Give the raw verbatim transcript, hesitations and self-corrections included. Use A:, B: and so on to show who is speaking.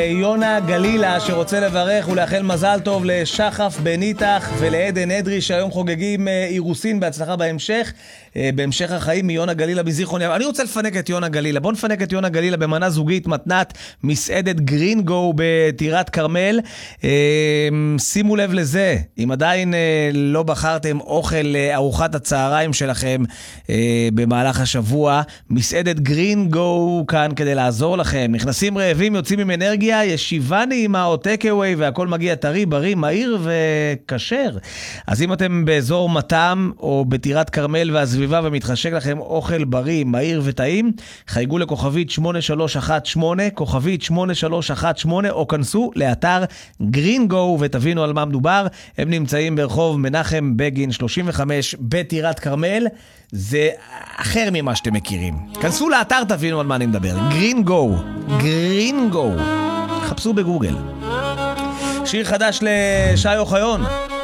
A: יונה גלילה שרוצה לברך ולאחל מזל טוב לשחף בניתח ולעדן אדרי שהיום חוגגים אירוסין, בהצלחה בהמשך, בהמשך החיים, מיונה גלילה בזיכרון יעקב. אני רוצה לפנק את יונה גלילה. בוא נפנק את יונה גלילה במנה זוגית מתנת מסעדת גרינגו בטירת כרמל. שימו לב לזה, אם עדיין לא בחרתם אוכל ארוחת הצהריים שלכם במהלך השבוע, מסעדת גרינגו כאן כדי לעזור לכם. נכנסים רעבים, יוצאים עם אנרגיה, ישיבה נעימה או טקאווי, והכל מגיע טרי, בריא, מהיר וקשר. אז אם אתם באזור מתם או בטירת כרמל והסביבה ומתחשק לכם אוכל בריא, מהיר וטעים, חייגו לכוכבית שמונה שלוש אחת שמונה, כוכבית שמונה שלוש אחת שמונה, או כנסו לאתר גרינגו ותבינו על מה מדובר. הם נמצאים ברחוב מנחם בגין שלושים וחמש בטירת כרמל. זה אחר ממה שאתם מכירים. כנסו לאתר, תבינו על מה אני מדבר. גרינגו, גרינגו. חפשו בגוגל. שיר חדש לשי אוחיון.